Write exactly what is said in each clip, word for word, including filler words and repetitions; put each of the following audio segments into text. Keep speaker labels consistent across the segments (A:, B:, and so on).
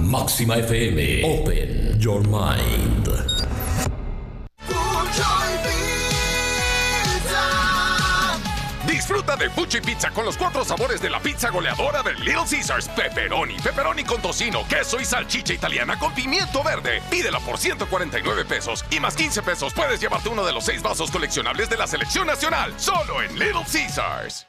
A: Máxima F M. Open your mind.
B: Disfruta de Fuji Pizza con los cuatro sabores de la pizza goleadora de Little Caesars. Pepperoni, pepperoni con tocino, queso y salchicha italiana con pimiento verde. Pídela por ciento cuarenta y nueve pesos y más quince pesos puedes llevarte uno de los seis vasos coleccionables de la selección nacional. Solo en Little Caesars.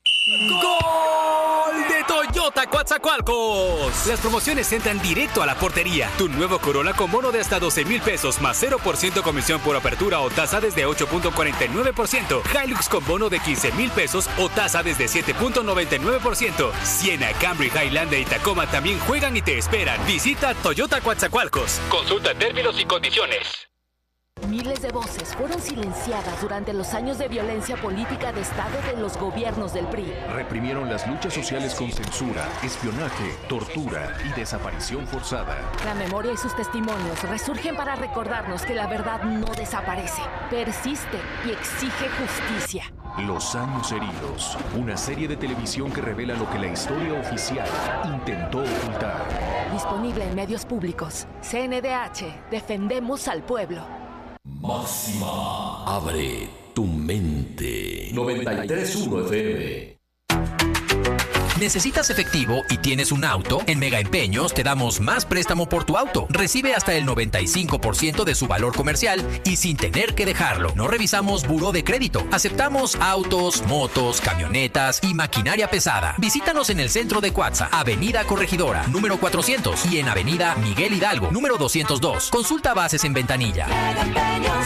C: ¡Gol de Toyota Coatzacoalcos! Las promociones entran directo a la portería. Tu nuevo Corolla con bono de hasta doce mil pesos más cero por ciento comisión por apertura o tasa desde ocho punto cuarenta y nueve por ciento. Hilux con bono de quince mil pesos o tasa desde siete punto noventa y nueve por ciento. Siena, Camry, Highlander y Tacoma también juegan y te esperan. Visita Toyota Coatzacoalcos. Consulta términos y condiciones.
D: Miles de voces fueron silenciadas durante los años de violencia política de Estado de los gobiernos del P R I.
E: Reprimieron las luchas sociales con censura, espionaje, tortura y desaparición forzada.
D: La memoria y sus testimonios resurgen para recordarnos que la verdad no desaparece, persiste y exige justicia.
E: Los años heridos, una serie de televisión que revela lo que la historia oficial intentó ocultar.
D: Disponible en medios públicos. C N D H, defendemos al pueblo.
A: Máxima, abre tu mente. noventa y tres punto uno F M.
F: ¿Necesitas efectivo y tienes un auto? En Mega Empeños te damos más préstamo por tu auto. Recibe hasta el noventa y cinco por ciento de su valor comercial y sin tener que dejarlo. No revisamos buró de crédito. Aceptamos autos, motos, camionetas y maquinaria pesada. Visítanos en el centro de Cuatza, Avenida Corregidora, número cuatrocientos, y en Avenida Miguel Hidalgo, número doscientos dos. Consulta bases en ventanilla. Mega Empeños.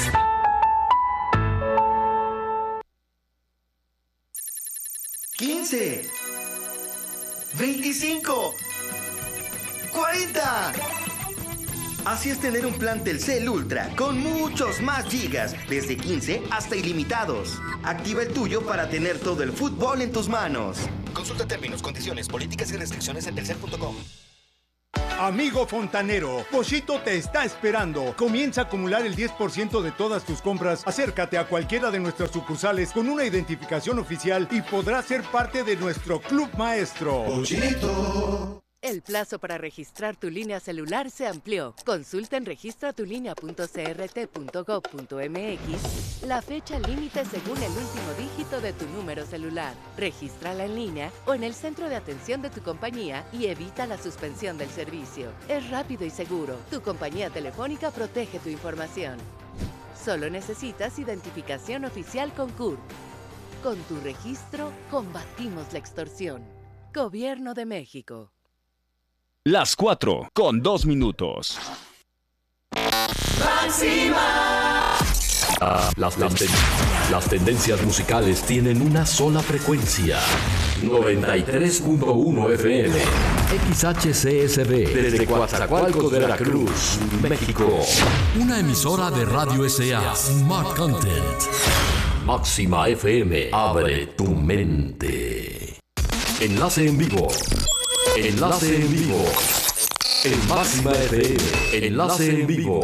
G: quince. veinticinco, cuarenta. Así es tener un plan Telcel Ultra con muchos más gigas, desde quince hasta ilimitados. Activa el tuyo para tener todo el fútbol en tus manos.
H: Consulta términos, condiciones, políticas y restricciones en telcel punto com.
I: Amigo fontanero, Pochito te está esperando. Comienza a acumular el diez por ciento de todas tus compras. Acércate a cualquiera de nuestras sucursales con una identificación oficial y podrás ser parte de nuestro club maestro. Pochito.
J: El plazo para registrar tu línea celular se amplió. Consulta en registra tu línea punto c r t punto gov punto m x la fecha límite según el último dígito de tu número celular. Regístrala en línea o en el centro de atención de tu compañía y evita la suspensión del servicio. Es rápido y seguro. Tu compañía telefónica protege tu información. Solo necesitas identificación oficial con C U R. Con tu registro, combatimos la extorsión. Gobierno de México.
K: Las cuatro con dos minutos.
A: ¡Máxima! Ah, las, las, ten las tendencias musicales tienen una sola frecuencia. noventa y tres punto uno F M. X H C S B. Desde Coatzacoalcos, Veracruz, México.
L: Una emisora de Radio S A. Smart Content.
A: Máxima F M. Abre tu mente. Enlace en vivo. Enlace en vivo. En Máxima F M. Enlace en vivo.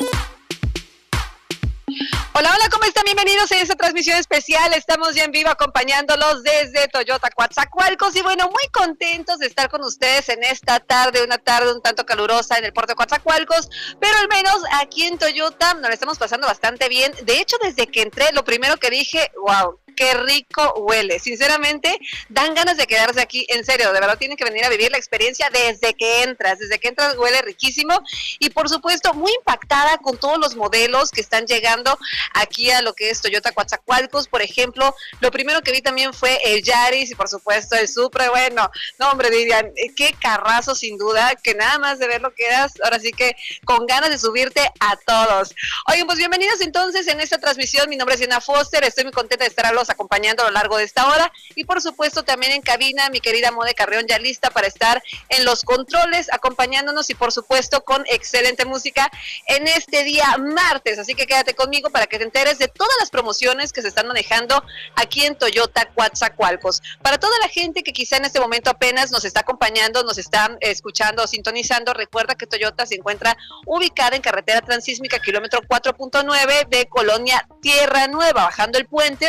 M: Hola, hola, ¿cómo están? Bienvenidos a esta transmisión especial. Estamos ya en vivo acompañándolos desde Toyota Coatzacoalcos y bueno, muy contentos de estar con ustedes en esta tarde, una tarde un tanto calurosa en el puerto de Coatzacoalcos, pero al menos aquí en Toyota nos la estamos pasando bastante bien. De hecho, desde que entré, lo primero que dije, wow, qué rico huele. Sinceramente, dan ganas de quedarse aquí, en serio, de verdad tienen que venir a vivir la experiencia desde que entras, desde que entras huele riquísimo y por supuesto muy impactada con todos los modelos que están llegando aquí a lo que es Toyota Coatzacoalcos. Por ejemplo, lo primero que vi también fue el Yaris y por supuesto el Supra. Bueno, no hombre, Vivian, qué carrazo sin duda, que nada más de ver lo que eras, ahora sí que con ganas de subirte a todos. Oigan, pues bienvenidos entonces en esta transmisión. Mi nombre es Diana Foster, estoy muy contenta de estar a los acompañando a lo largo de esta hora y por supuesto también en cabina mi querida Mode Carreón ya lista para estar en los controles acompañándonos y por supuesto con excelente música en este día martes, así que quédate conmigo para que te enteres de todas las promociones que se están manejando aquí en Toyota Coatzacoalcos. Para toda la gente que quizá en este momento apenas nos está acompañando, nos está escuchando o sintonizando, recuerda que Toyota se encuentra ubicada en carretera transísmica kilómetro cuatro punto nueve de Colonia Tierra Nueva, bajando el puente o si vienes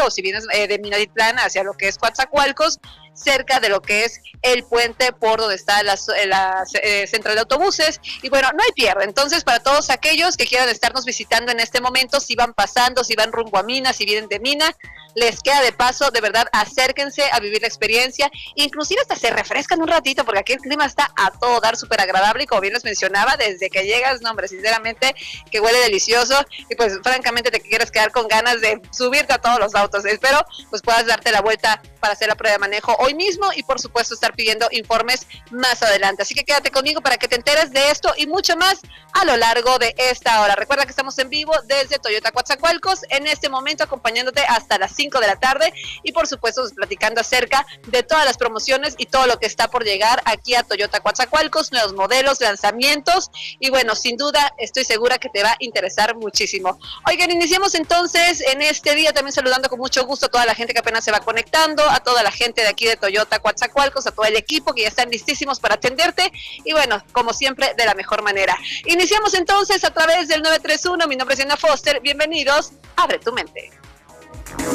M: eh, de Minatitlán hacia lo que es Coatzacoalcos, cerca de lo que es el puente por donde está la, la eh, central de autobuses, y bueno, no hay pierde. Entonces, para todos aquellos que quieran estarnos visitando en este momento, si van pasando, si van rumbo a Mina, si vienen de Mina, les queda de paso, de verdad, acérquense a vivir la experiencia, inclusive hasta se refrescan un ratito, porque aquí el clima está a todo dar, súper agradable, y como bien les mencionaba, desde que llegas, no hombre, sinceramente, que huele delicioso, y pues francamente te quieres quedar con ganas de subirte a todos los autos. Espero pues puedas darte la vuelta para hacer la prueba de manejo hoy mismo, y por supuesto estar pidiendo informes más adelante. Así que quédate conmigo para que te enteres de esto y mucho más a lo largo de esta hora. Recuerda que estamos en vivo desde Toyota Coatzacoalcos, en este momento acompañándote hasta las cinco de la tarde, y por supuesto pues, platicando acerca de todas las promociones y todo lo que está por llegar aquí a Toyota Coatzacoalcos, nuevos modelos, lanzamientos, y bueno, sin duda estoy segura que te va a interesar muchísimo. Oigan, iniciemos entonces en este día también saludando con mucho gusto a toda la gente que apenas se va conectando, a toda la gente de aquí de Toyota Coatzacoalcos, a todo el equipo que ya están listísimos para atenderte, y bueno, como siempre, de la mejor manera. Iniciamos entonces a través del nueve tres uno, mi nombre es Diana Foster, bienvenidos, abre tu mente.